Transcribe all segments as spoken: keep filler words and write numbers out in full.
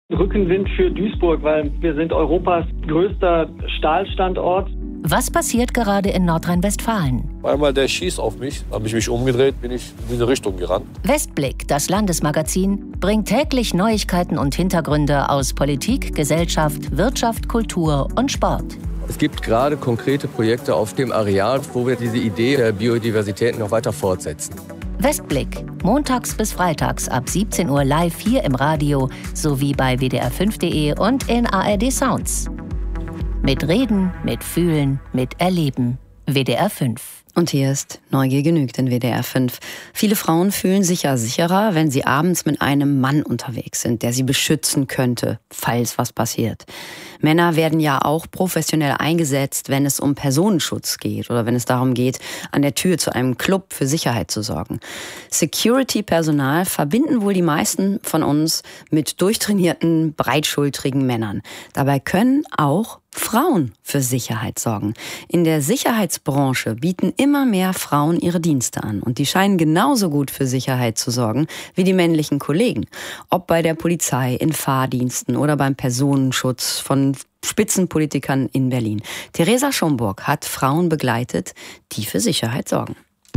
Rückenwind für Duisburg, weil wir sind Europas größter Stahlstandort. Was passiert gerade in Nordrhein-Westfalen? Einmal der schießt auf mich, habe ich mich umgedreht, bin ich in diese Richtung gerannt. Westblick, das Landesmagazin, bringt täglich Neuigkeiten und Hintergründe aus Politik, Gesellschaft, Wirtschaft, Kultur und Sport. Es gibt gerade konkrete Projekte auf dem Areal, wo wir diese Idee der Biodiversität noch weiter fortsetzen. Westblick, montags bis freitags ab siebzehn Uhr live hier im Radio sowie bei w d r fünf punkt d e und in A R D Sounds. Mit Reden, mit Fühlen, mit Erleben. W D R fünf. Und hier ist Neugier genügt in W D R fünf. Viele Frauen fühlen sich ja sicherer, wenn sie abends mit einem Mann unterwegs sind, der sie beschützen könnte, falls was passiert. Männer werden ja auch professionell eingesetzt, wenn es um Personenschutz geht oder wenn es darum geht, an der Tür zu einem Club für Sicherheit zu sorgen. Security-Personal verbinden wohl die meisten von uns mit durchtrainierten, breitschultrigen Männern. Dabei können auch Frauen für Sicherheit sorgen. In der Sicherheitsbranche bieten immer mehr Frauen ihre Dienste an und die scheinen genauso gut für Sicherheit zu sorgen wie die männlichen Kollegen. Ob bei der Polizei, in Fahrdiensten oder beim Personenschutz von Spitzenpolitikern in Berlin. Theresa Schomburg hat Frauen begleitet, die für Sicherheit sorgen.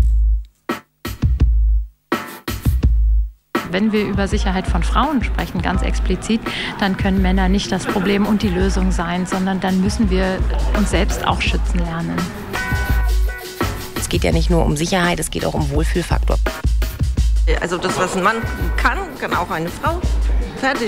Wenn wir über Sicherheit von Frauen sprechen, ganz explizit, dann können Männer nicht das Problem und die Lösung sein, sondern dann müssen wir uns selbst auch schützen lernen. Es geht ja nicht nur um Sicherheit, es geht auch um Wohlfühlfaktor. Also das, was ein Mann kann, kann auch eine Frau. Fertig.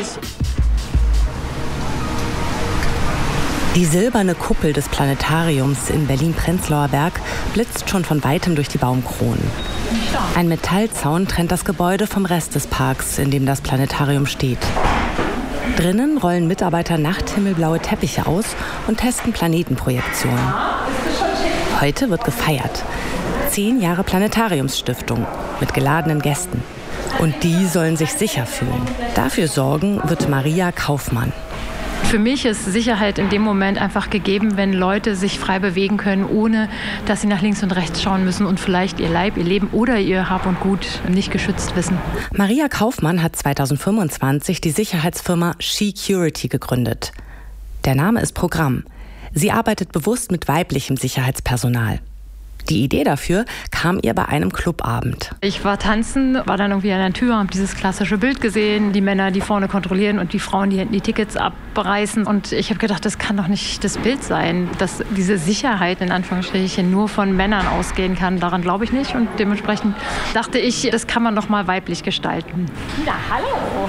Die silberne Kuppel des Planetariums in Berlin-Prenzlauer Berg blitzt schon von weitem durch die Baumkronen. Ein Metallzaun trennt das Gebäude vom Rest des Parks, in dem das Planetarium steht. Drinnen rollen Mitarbeiter nachthimmelblaue Teppiche aus und testen Planetenprojektionen. Heute wird gefeiert. Zehn Jahre Planetariumsstiftung mit geladenen Gästen. Und die sollen sich sicher fühlen. Dafür sorgen wird Maria Kaufmann. Für mich ist Sicherheit in dem Moment einfach gegeben, wenn Leute sich frei bewegen können, ohne dass sie nach links und rechts schauen müssen und vielleicht ihr Leib, ihr Leben oder ihr Hab und Gut nicht geschützt wissen. Maria Kaufmann hat zweitausendfünfundzwanzig die Sicherheitsfirma She-Curity gegründet. Der Name ist Programm. Sie arbeitet bewusst mit weiblichem Sicherheitspersonal. Die Idee dafür kam ihr bei einem Clubabend. Ich war tanzen, war dann irgendwie an der Tür, habe dieses klassische Bild gesehen. Die Männer, die vorne kontrollieren und die Frauen, die hinten die Tickets abreißen. Und ich habe gedacht, das kann doch nicht das Bild sein, dass diese Sicherheit in Anführungsstrichen nur von Männern ausgehen kann. Daran glaube ich nicht. Und dementsprechend dachte ich, das kann man doch mal weiblich gestalten. Ja, hallo.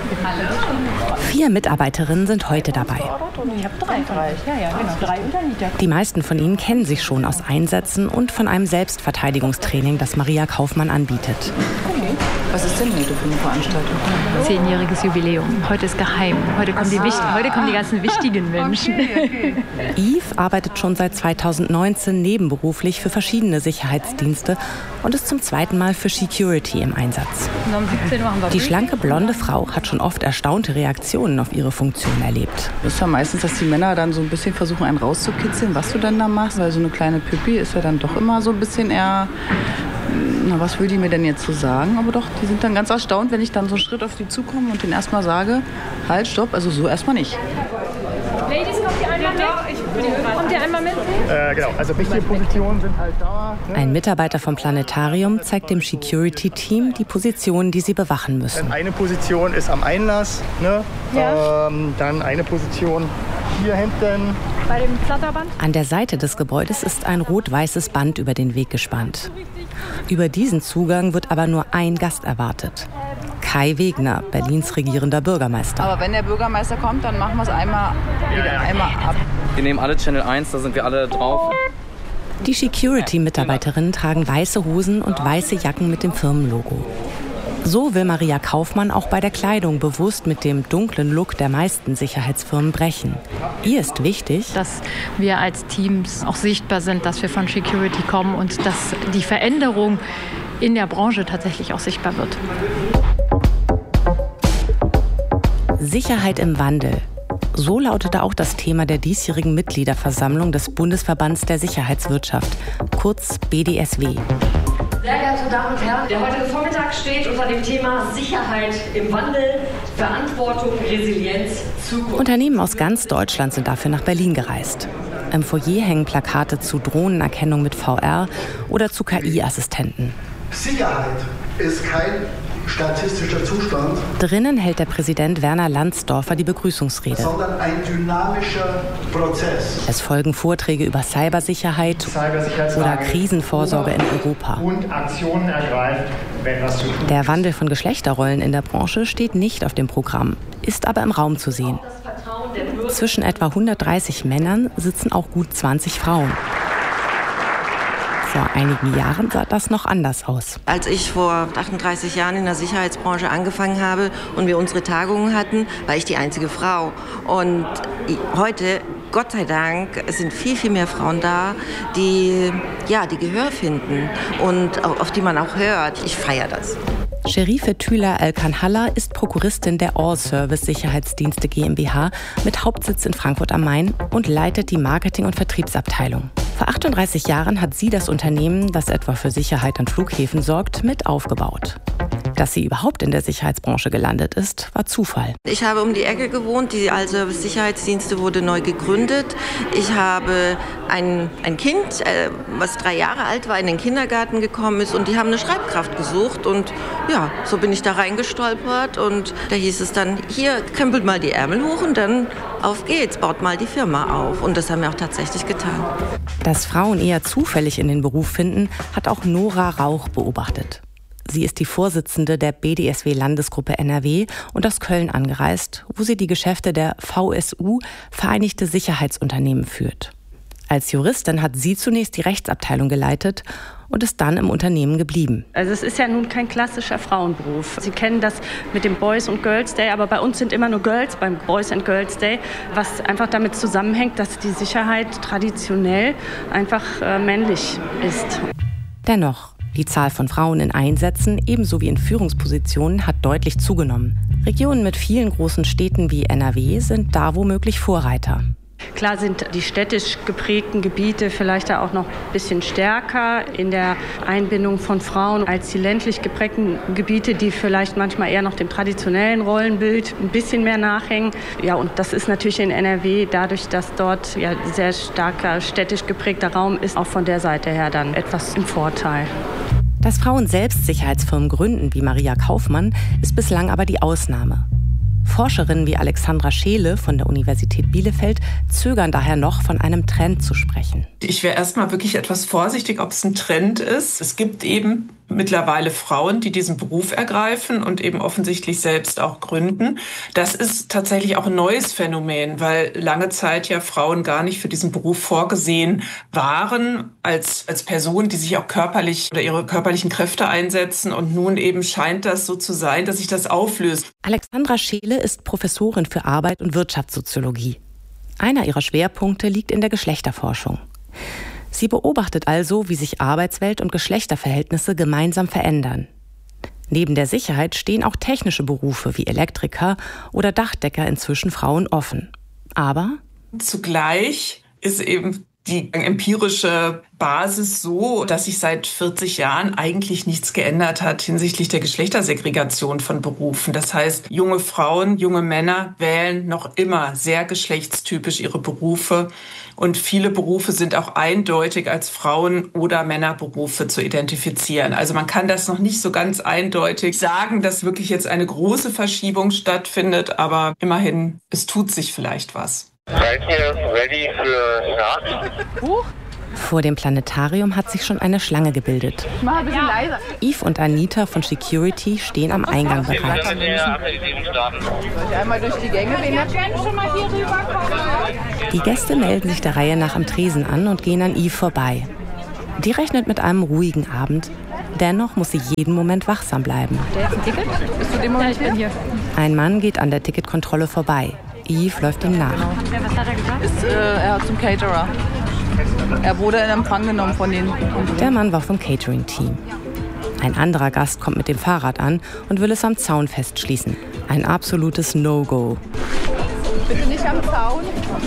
Vier Mitarbeiterinnen sind heute dabei. Ich habe drei. Ja, ja, genau. Drei Unternieter. Die meisten von ihnen kennen sich schon aus Einsätzen und von einem Selbstverteidigungstraining, das Maria Kaufmann anbietet. Okay. Was ist denn heute für eine Veranstaltung? Zehnjähriges Jubiläum. Heute ist geheim. Heute kommen, die, wichtig, heute kommen die ganzen wichtigen Menschen. Okay, okay. Yves arbeitet schon seit zweitausendneunzehn nebenberuflich für verschiedene Sicherheitsdienste und ist zum zweiten Mal für She-Curity im Einsatz. Die schlanke, blonde Frau hat schon oft erstaunte Reaktionen auf ihre Funktion erlebt. Das ist ja meistens, dass die Männer dann so ein bisschen versuchen, einen rauszukitzeln, was du denn da machst. Weil so eine kleine Püppi ist ja dann doch immer so ein bisschen eher, na, was will die mir denn jetzt so sagen? Aber doch, die sind dann ganz erstaunt, wenn ich dann so einen Schritt auf die zukomme und denen erstmal sage, halt, stopp, also so erstmal nicht. Ladies, kommt ihr einmal mit? Kommt ihr einmal mit? Äh, genau, also wichtige Positionen sind halt da. Ne? Ein Mitarbeiter vom Planetarium zeigt dem Security-Team die Positionen, die sie bewachen müssen. Eine Position ist am Einlass, ne? Ja. Ähm, dann eine Position hier hinten. Bei dem Flatterband? An der Seite des Gebäudes ist ein rot-weißes Band über den Weg gespannt. Über diesen Zugang wird aber nur ein Gast erwartet. Kai Wegner, Berlins regierender Bürgermeister. Aber wenn der Bürgermeister kommt, dann machen wir es einmal, wieder einmal ab. Wir nehmen alle Channel eins, da sind wir alle drauf. Die Security-Mitarbeiterinnen tragen weiße Hosen und weiße Jacken mit dem Firmenlogo. So will Maria Kaufmann auch bei der Kleidung bewusst mit dem dunklen Look der meisten Sicherheitsfirmen brechen. Ihr ist wichtig, dass wir als Teams auch sichtbar sind, dass wir von Security kommen und dass die Veränderung in der Branche tatsächlich auch sichtbar wird. Sicherheit im Wandel. So lautete auch das Thema der diesjährigen Mitgliederversammlung des Bundesverbands der Sicherheitswirtschaft, kurz B D S W. Sehr geehrte Damen und Herren, der heutige Vormittag steht unter dem Thema Sicherheit im Wandel, Verantwortung, Resilienz, Zukunft. Unternehmen aus ganz Deutschland sind dafür nach Berlin gereist. Im Foyer hängen Plakate zu Drohnenerkennung mit V R oder zu K I-Assistenten. Sicherheit ist kein statistischer Zustand. Drinnen hält der Präsident Werner Landsdorfer die Begrüßungsrede. Sondern ein dynamischer Prozess. Es folgen Vorträge über Cybersicherheit oder Krisenvorsorge in Europa. Und Aktionen ergreift, wenn was zu tun ist. Der Wandel von Geschlechterrollen in der Branche steht nicht auf dem Programm, ist aber im Raum zu sehen. Zwischen etwa hundertdreißig Männern sitzen auch gut zwanzig Frauen. Vor einigen Jahren sah das noch anders aus. Als ich vor achtunddreißig Jahren in der Sicherheitsbranche angefangen habe und wir unsere Tagungen hatten, war ich die einzige Frau. Und heute, Gott sei Dank, sind viel, viel mehr Frauen da, die, ja, die Gehör finden und auf die man auch hört. Ich feiere das. Sherife Tüla El-Kanhalla ist Prokuristin der All-Service Sicherheitsdienste GmbH mit Hauptsitz in Frankfurt am Main und leitet die Marketing- und Vertriebsabteilung. Vor achtunddreißig Jahren hat sie das Unternehmen, das etwa für Sicherheit an Flughäfen sorgt, mit aufgebaut. Dass sie überhaupt in der Sicherheitsbranche gelandet ist, war Zufall. Ich habe um die Ecke gewohnt, die All-Service Sicherheitsdienste wurde neu gegründet. Ich habe ein, ein Kind, äh, was drei Jahre alt war, in den Kindergarten gekommen ist und die haben eine Schreibkraft gesucht und ja, so bin ich da reingestolpert und da hieß es dann, hier, krempelt mal die Ärmel hoch und dann auf geht's, baut mal die Firma auf. Und das haben wir auch tatsächlich getan. Dass Frauen eher zufällig in den Beruf finden, hat auch Nora Rauch beobachtet. Sie ist die Vorsitzende der B D S W-Landesgruppe N R W und aus Köln angereist, wo sie die Geschäfte der V S U, Vereinigte Sicherheitsunternehmen, führt. Als Juristin hat sie zunächst die Rechtsabteilung geleitet und ist dann im Unternehmen geblieben. Also es ist ja nun kein klassischer Frauenberuf. Sie kennen das mit dem Boys und Girls Day, aber bei uns sind immer nur Girls beim Boys and Girls Day, was einfach damit zusammenhängt, dass die Sicherheit traditionell einfach äh, männlich ist. Dennoch, die Zahl von Frauen in Einsätzen ebenso wie in Führungspositionen hat deutlich zugenommen. Regionen mit vielen großen Städten wie N R W sind da womöglich Vorreiter. Klar sind die städtisch geprägten Gebiete vielleicht auch noch ein bisschen stärker in der Einbindung von Frauen als die ländlich geprägten Gebiete, die vielleicht manchmal eher noch dem traditionellen Rollenbild ein bisschen mehr nachhängen. Ja, und das ist natürlich in N R W, dadurch, dass dort ja sehr starker städtisch geprägter Raum ist, auch von der Seite her dann etwas im Vorteil. Dass Frauen selbst Sicherheitsfirmen gründen, wie Maria Kaufmann, ist bislang aber die Ausnahme. Forscherinnen wie Alexandra Scheele von der Universität Bielefeld zögern daher noch, von einem Trend zu sprechen. Ich wäre erstmal wirklich etwas vorsichtig, ob es ein Trend ist. Es gibt eben mittlerweile Frauen, die diesen Beruf ergreifen und eben offensichtlich selbst auch gründen. Das ist tatsächlich auch ein neues Phänomen, weil lange Zeit ja Frauen gar nicht für diesen Beruf vorgesehen waren, als, als Personen, die sich auch körperlich oder ihre körperlichen Kräfte einsetzen. Und nun eben scheint das so zu sein, dass sich das auflöst. Alexandra Scheele ist Professorin für Arbeit und Wirtschaftssoziologie. Einer ihrer Schwerpunkte liegt in der Geschlechterforschung. Sie beobachtet also, wie sich Arbeitswelt und Geschlechterverhältnisse gemeinsam verändern. Neben der Sicherheit stehen auch technische Berufe wie Elektriker oder Dachdecker inzwischen Frauen offen. Aber zugleich ist eben die empirische Basis so, dass sich seit vierzig Jahren eigentlich nichts geändert hat hinsichtlich der Geschlechtersegregation von Berufen. Das heißt, junge Frauen, junge Männer wählen noch immer sehr geschlechtstypisch ihre Berufe. Und viele Berufe sind auch eindeutig als Frauen- oder Männerberufe zu identifizieren. Also man kann das noch nicht so ganz eindeutig sagen, dass wirklich jetzt eine große Verschiebung stattfindet. Aber immerhin, es tut sich vielleicht was. Seid ihr ready für Start? Uh. Vor dem Planetarium hat sich schon eine Schlange gebildet. Mach ein bisschen leiser. Yves und Anita von Security stehen am Eingang bereit. Soll ich einmal durch die Gänge gehen? Die Gäste melden sich der Reihe nach am Tresen an und gehen an Yves vorbei. Die rechnet mit einem ruhigen Abend. Dennoch muss sie jeden Moment wachsam bleiben. Der hat ein Ticket? Bist du dem Moment ja, ich bin hier. Ein Mann geht an der Ticketkontrolle vorbei. Yves läuft ihm nach. Was hat er gesagt? Ist, äh, er hat zum Caterer. Er wurde in Empfang genommen von den... Der Mann war vom Catering-Team. Ein anderer Gast kommt mit dem Fahrrad an und will es am Zaun festschließen. Ein absolutes No-Go. Bitte nicht am Zaun,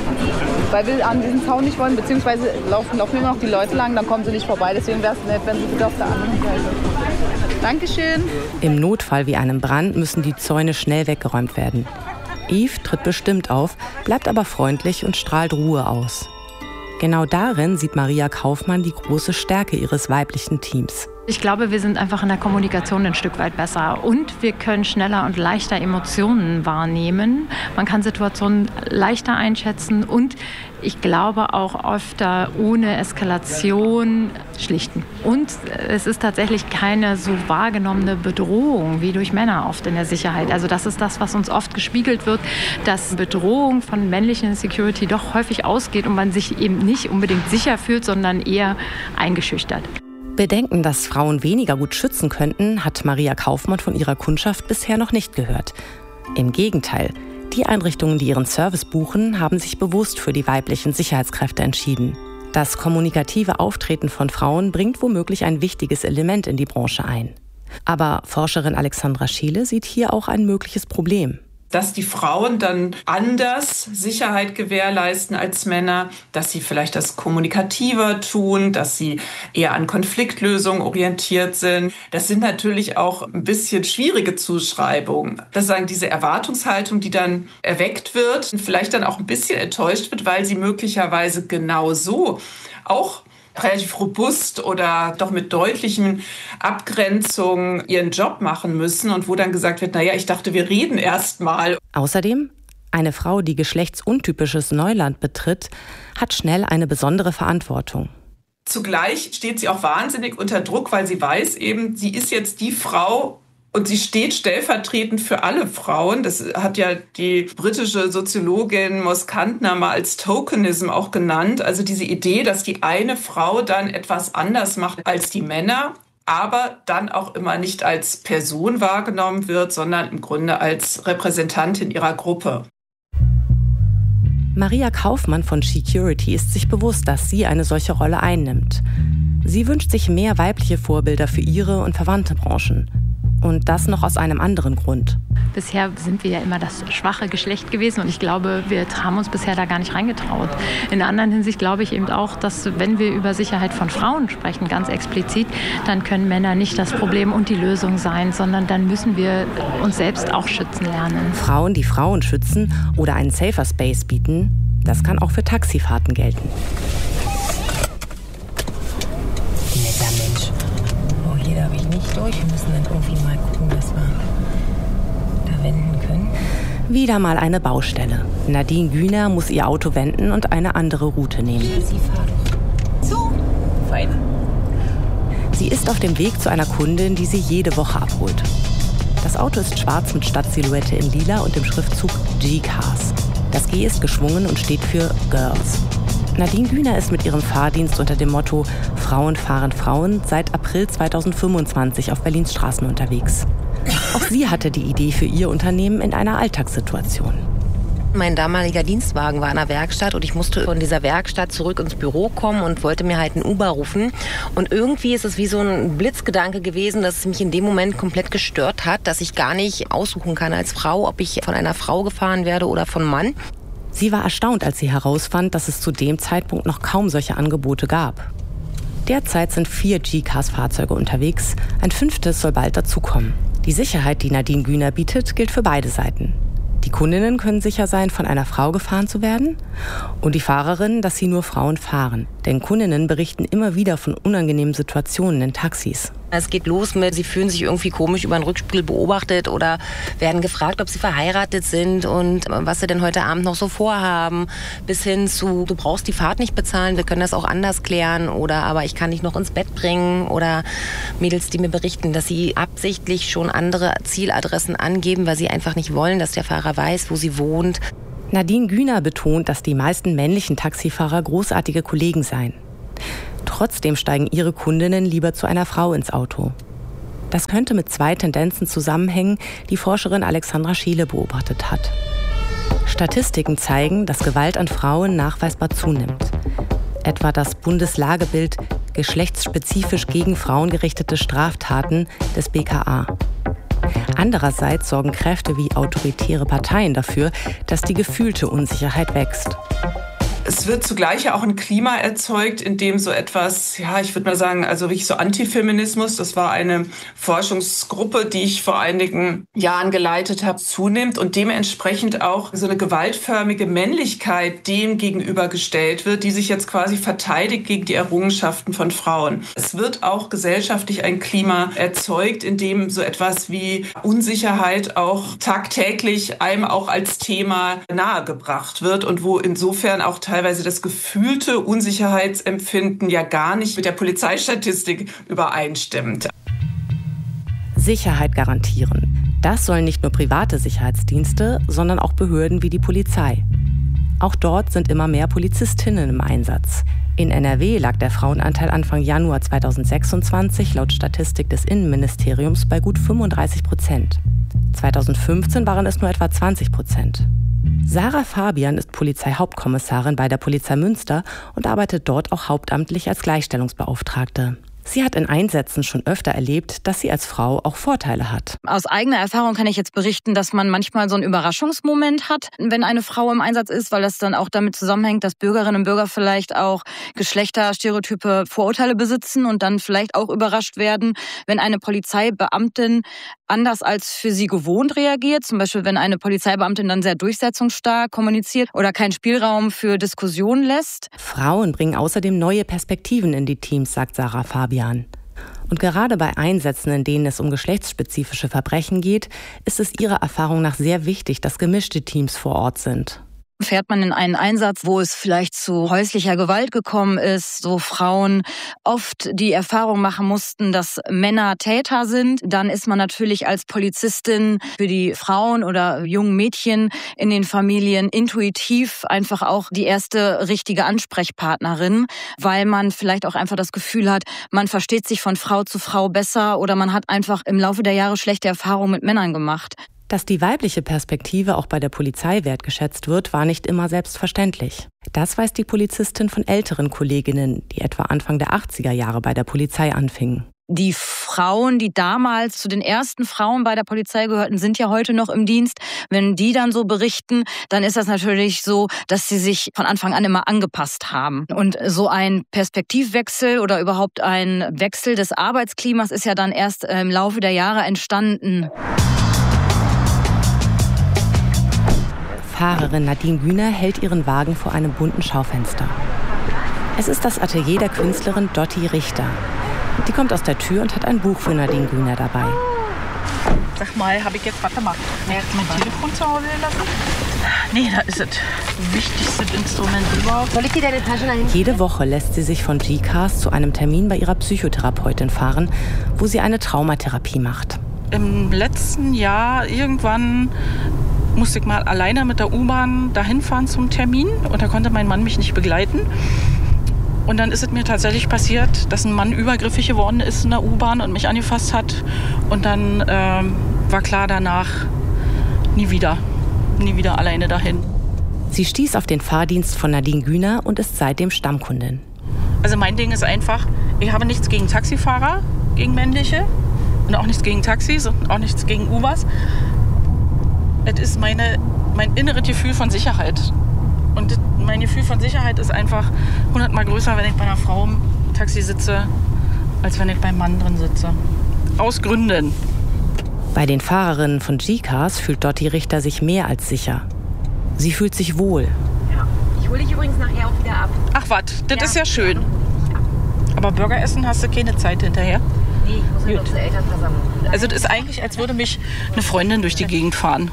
weil wir an diesem Zaun nicht wollen, beziehungsweise laufen, laufen immer noch die Leute lang, dann kommen sie nicht vorbei. Deswegen wäre es nett, wenn sie bitte auf der anderen Seite. Dankeschön. Im Notfall wie einem Brand müssen die Zäune schnell weggeräumt werden. Yves tritt bestimmt auf, bleibt aber freundlich und strahlt Ruhe aus. Genau darin sieht Maria Kaufmann die große Stärke ihres weiblichen Teams. Ich glaube, wir sind einfach in der Kommunikation ein Stück weit besser und wir können schneller und leichter Emotionen wahrnehmen. Man kann Situationen leichter einschätzen und ich glaube auch öfter ohne Eskalation schlichten. Und es ist tatsächlich keine so wahrgenommene Bedrohung wie durch Männer oft in der Sicherheit. Also das ist das, was uns oft gespiegelt wird, dass Bedrohung von männlichen Security doch häufig ausgeht und man sich eben nicht unbedingt sicher fühlt, sondern eher eingeschüchtert. Bedenken, dass Frauen weniger gut schützen könnten, hat Maria Kaufmann von ihrer Kundschaft bisher noch nicht gehört. Im Gegenteil, die Einrichtungen, die ihren Service buchen, haben sich bewusst für die weiblichen Sicherheitskräfte entschieden. Das kommunikative Auftreten von Frauen bringt womöglich ein wichtiges Element in die Branche ein. Aber Forscherin Alexandra Schiele sieht hier auch ein mögliches Problem. Dass die Frauen dann anders Sicherheit gewährleisten als Männer, dass sie vielleicht das kommunikativer tun, dass sie eher an Konfliktlösungen orientiert sind. Das sind natürlich auch ein bisschen schwierige Zuschreibungen. Das sagen diese Erwartungshaltung, die dann erweckt wird und vielleicht dann auch ein bisschen enttäuscht wird, weil sie möglicherweise genau so auch relativ robust oder doch mit deutlichen Abgrenzungen ihren Job machen müssen und wo dann gesagt wird, naja, ich dachte, wir reden erst mal. Außerdem, eine Frau, die geschlechtsuntypisches Neuland betritt, hat schnell eine besondere Verantwortung. Zugleich steht sie auch wahnsinnig unter Druck, weil sie weiß eben, sie ist jetzt die Frau, und sie steht stellvertretend für alle Frauen. Das hat ja die britische Soziologin Moss Kantner mal als Tokenism auch genannt. Also diese Idee, dass die eine Frau dann etwas anders macht als die Männer, aber dann auch immer nicht als Person wahrgenommen wird, sondern im Grunde als Repräsentantin ihrer Gruppe. Maria Kaufmann von Security ist sich bewusst, dass sie eine solche Rolle einnimmt. Sie wünscht sich mehr weibliche Vorbilder für ihre und verwandte Branchen. Und das noch aus einem anderen Grund. Bisher sind wir ja immer das schwache Geschlecht gewesen und ich glaube, wir haben uns bisher da gar nicht reingetraut. In einer anderen Hinsicht glaube ich eben auch, dass wenn wir über Sicherheit von Frauen sprechen, ganz explizit, dann können Männer nicht das Problem und die Lösung sein, sondern dann müssen wir uns selbst auch schützen lernen. Frauen, die Frauen schützen oder einen Safer Space bieten, das kann auch für Taxifahrten gelten. Netter Mensch. Oh, hier darf ich nicht durch. Wir müssen dann irgendwie mal gucken, dass wir da wenden können. Wieder mal eine Baustelle. Nadine Güner muss ihr Auto wenden und eine andere Route nehmen. Sie fahrt so weit. Sie ist auf dem Weg zu einer Kundin, die sie jede Woche abholt. Das Auto ist schwarz mit Stadtsilhouette in lila und dem Schriftzug G-Cars. Das G ist geschwungen und steht für Girls. Nadine Güner ist mit ihrem Fahrdienst unter dem Motto Frauen fahren Frauen seit April zweitausendfünfundzwanzig auf Berlins Straßen unterwegs. Auch sie hatte die Idee für ihr Unternehmen in einer Alltagssituation. Mein damaliger Dienstwagen war in der Werkstatt und ich musste von dieser Werkstatt zurück ins Büro kommen und wollte mir halt einen Uber rufen. Und irgendwie ist es wie so ein Blitzgedanke gewesen, dass es mich in dem Moment komplett gestört hat, dass ich gar nicht aussuchen kann als Frau, ob ich von einer Frau gefahren werde oder von Mann. Sie war erstaunt, als sie herausfand, dass es zu dem Zeitpunkt noch kaum solche Angebote gab. Derzeit sind vier G-Cars-Fahrzeuge unterwegs, ein fünftes soll bald dazukommen. Die Sicherheit, die Nadine Güner bietet, gilt für beide Seiten. Die Kundinnen können sicher sein, von einer Frau gefahren zu werden und die Fahrerinnen, dass sie nur Frauen fahren. Denn Kundinnen berichten immer wieder von unangenehmen Situationen in Taxis. Es geht los mit, sie fühlen sich irgendwie komisch über den Rückspiegel beobachtet oder werden gefragt, ob sie verheiratet sind und was sie denn heute Abend noch so vorhaben. Bis hin zu, du brauchst die Fahrt nicht bezahlen, wir können das auch anders klären oder aber ich kann dich noch ins Bett bringen. Oder Mädels, die mir berichten, dass sie absichtlich schon andere Zieladressen angeben, weil sie einfach nicht wollen, dass der Fahrer weiß, wo sie wohnt. Nadine Güner betont, dass die meisten männlichen Taxifahrer großartige Kollegen seien. Trotzdem steigen ihre Kundinnen lieber zu einer Frau ins Auto. Das könnte mit zwei Tendenzen zusammenhängen, die Forscherin Alexandra Schiele beobachtet hat. Statistiken zeigen, dass Gewalt an Frauen nachweisbar zunimmt. Etwa das Bundeslagebild geschlechtsspezifisch gegen Frauen gerichtete Straftaten des B K A. Andererseits sorgen Kräfte wie autoritäre Parteien dafür, dass die gefühlte Unsicherheit wächst. Es wird zugleich ja auch ein Klima erzeugt, in dem so etwas, ja, ich würde mal sagen, also wirklich so Antifeminismus, das war eine Forschungsgruppe, die ich vor einigen Jahren geleitet habe, zunimmt und dementsprechend auch so eine gewaltförmige Männlichkeit dem gegenübergestellt wird, die sich jetzt quasi verteidigt gegen die Errungenschaften von Frauen. Es wird auch gesellschaftlich ein Klima erzeugt, in dem so etwas wie Unsicherheit auch tagtäglich einem auch als Thema nahegebracht wird und wo insofern auch teilweise das gefühlte Unsicherheitsempfinden ja gar nicht mit der Polizeistatistik übereinstimmt. Sicherheit garantieren. Das sollen nicht nur private Sicherheitsdienste, sondern auch Behörden wie die Polizei. Auch dort sind immer mehr Polizistinnen im Einsatz. In N R W lag der Frauenanteil Anfang Januar zweitausendsechsundzwanzig laut Statistik des Innenministeriums bei gut fünfunddreißig Prozent. zweitausendfünfzehn waren es nur etwa zwanzig Prozent. Sarah Fabian ist Polizeihauptkommissarin bei der Polizei Münster und arbeitet dort auch hauptamtlich als Gleichstellungsbeauftragte. Sie hat in Einsätzen schon öfter erlebt, dass sie als Frau auch Vorteile hat. Aus eigener Erfahrung kann ich jetzt berichten, dass man manchmal so einen Überraschungsmoment hat, wenn eine Frau im Einsatz ist, weil das dann auch damit zusammenhängt, dass Bürgerinnen und Bürger vielleicht auch Geschlechterstereotype Vorurteile besitzen und dann vielleicht auch überrascht werden, wenn eine Polizeibeamtin anders als für sie gewohnt reagiert. Zum Beispiel, wenn eine Polizeibeamtin dann sehr durchsetzungsstark kommuniziert oder keinen Spielraum für Diskussionen lässt. Frauen bringen außerdem neue Perspektiven in die Teams, sagt Sarah Fabian. Und gerade bei Einsätzen, in denen es um geschlechtsspezifische Verbrechen geht, ist es ihrer Erfahrung nach sehr wichtig, dass gemischte Teams vor Ort sind. Fährt man in einen Einsatz, wo es vielleicht zu häuslicher Gewalt gekommen ist, so Frauen oft die Erfahrung machen mussten, dass Männer Täter sind, dann ist man natürlich als Polizistin für die Frauen oder jungen Mädchen in den Familien intuitiv einfach auch die erste richtige Ansprechpartnerin, weil man vielleicht auch einfach das Gefühl hat, man versteht sich von Frau zu Frau besser oder man hat einfach im Laufe der Jahre schlechte Erfahrungen mit Männern gemacht. Dass die weibliche Perspektive auch bei der Polizei wertgeschätzt wird, war nicht immer selbstverständlich. Das weiß die Polizistin von älteren Kolleginnen, die etwa Anfang der achtziger Jahre bei der Polizei anfingen. Die Frauen, die damals zu den ersten Frauen bei der Polizei gehörten, sind ja heute noch im Dienst. Wenn die dann so berichten, dann ist das natürlich so, dass sie sich von Anfang an immer angepasst haben. Und so ein Perspektivwechsel oder überhaupt ein Wechsel des Arbeitsklimas ist ja dann erst im Laufe der Jahre entstanden. Fahrerin Nadine Güner hält ihren Wagen vor einem bunten Schaufenster. Es ist das Atelier der Künstlerin Dotti Richter. Die kommt aus der Tür und hat ein Buch für Nadine Güner dabei. Sag mal, habe ich jetzt, warte mal, jetzt mein Telefon zu Hause gelassen? Nee, da ist es. Das wichtigste Instrument überhaupt. Soll ich dir deine Tasche dahin? Jede Woche lässt sie sich von G-Cars zu einem Termin bei ihrer Psychotherapeutin fahren, wo sie eine Traumatherapie macht. Im letzten Jahr irgendwann musste ich mal alleine mit der U-Bahn dahin fahren zum Termin und da konnte mein Mann mich nicht begleiten. Und dann ist es mir tatsächlich passiert, dass ein Mann übergriffig geworden ist in der U-Bahn und mich angefasst hat. Und dann ähm, war klar danach, nie wieder, nie wieder alleine dahin. Sie stieß auf den Fahrdienst von Nadine Güner und ist seitdem Stammkundin. Also mein Ding ist einfach, ich habe nichts gegen Taxifahrer, gegen männliche und auch nichts gegen Taxis und auch nichts gegen Ubers. Es ist meine, mein inneres Gefühl von Sicherheit. Und mein Gefühl von Sicherheit ist einfach hundertmal größer, wenn ich bei einer Frau im Taxi sitze, als wenn ich beim Mann drin sitze. Aus Gründen. Bei den Fahrerinnen von G-Cars fühlt Dotti Richter sich mehr als sicher. Sie fühlt sich wohl. Ja. Ich hole dich übrigens nachher auch wieder ab. Ach was, das ja. ist ja schön. Aber Burger essen hast du keine Zeit hinterher? Nee, ich muss ja noch zur Elternversammlung. Also es ist eigentlich, als würde mich eine Freundin durch die Gegend fahren.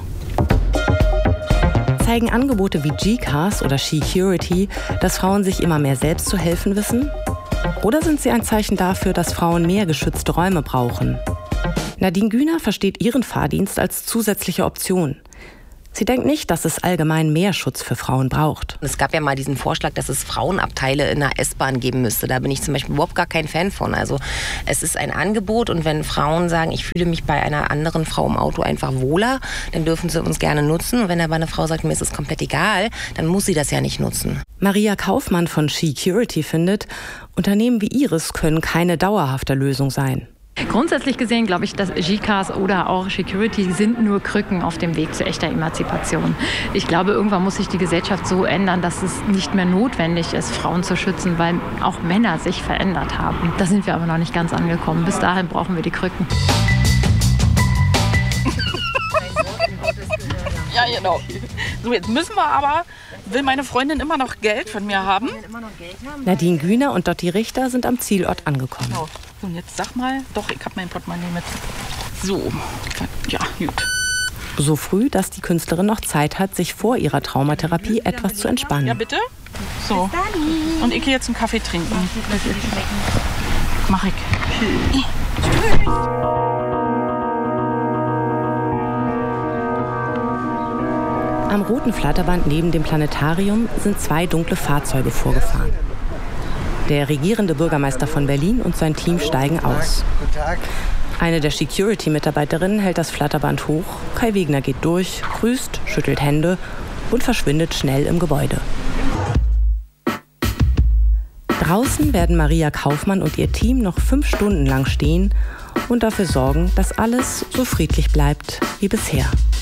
Zeigen Angebote wie G-Cars oder She-Curity, dass Frauen sich immer mehr selbst zu helfen wissen? Oder sind sie ein Zeichen dafür, dass Frauen mehr geschützte Räume brauchen? Nadine Güner versteht ihren Fahrdienst als zusätzliche Option. Sie denkt nicht, dass es allgemein mehr Schutz für Frauen braucht. Es gab ja mal diesen Vorschlag, dass es Frauenabteile in der S-Bahn geben müsste. Da bin ich zum Beispiel überhaupt gar kein Fan von. Also es ist ein Angebot und wenn Frauen sagen, ich fühle mich bei einer anderen Frau im Auto einfach wohler, dann dürfen sie uns gerne nutzen. Und wenn aber eine Frau sagt, mir ist es komplett egal, dann muss sie das ja nicht nutzen. Maria Kaufmann von She-Curity findet, Unternehmen wie ihres können keine dauerhafte Lösung sein. Grundsätzlich gesehen glaube ich, dass G-Cars oder auch Security sind nur Krücken auf dem Weg zu echter Emanzipation. Ich glaube, irgendwann muss sich die Gesellschaft so ändern, dass es nicht mehr notwendig ist, Frauen zu schützen, weil auch Männer sich verändert haben. Da sind wir aber noch nicht ganz angekommen. Bis dahin brauchen wir die Krücken. Ja, genau. So, jetzt müssen wir aber, will meine Freundin immer noch Geld von mir haben? Nadine Güner und Dotti Richter sind am Zielort angekommen. Genau. Und jetzt sag mal, doch, ich habe mein Portemonnaie mit. So, ja, gut. So früh, dass die Künstlerin noch Zeit hat, sich vor ihrer Traumatherapie etwas zu entspannen. Ja, bitte? So. Und ich gehe jetzt einen Kaffee trinken. Mach ich. Tschüss. Am roten Flatterband neben dem Planetarium sind zwei dunkle Fahrzeuge vorgefahren. Der regierende Bürgermeister von Berlin und sein Team steigen aus. Eine der Security-Mitarbeiterinnen hält das Flatterband hoch, Kai Wegner geht durch, grüßt, schüttelt Hände und verschwindet schnell im Gebäude. Draußen werden Maria Kaufmann und ihr Team noch fünf Stunden lang stehen und dafür sorgen, dass alles so friedlich bleibt wie bisher.